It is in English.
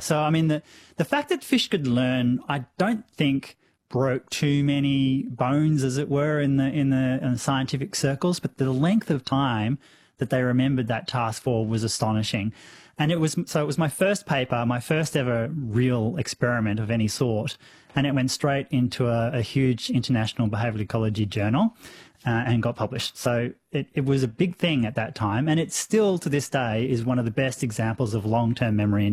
So, I mean, the fact that fish could learn, I don't think broke too many bones, as it were, in the scientific circles, but the length of time that they remembered that task for was astonishing. And it was my first paper, my first ever real experiment of any sort, and it went straight into a huge international behavioural ecology journal and got published. So it was a big thing at that time, and it still, to this day, is one of the best examples of long-term memory in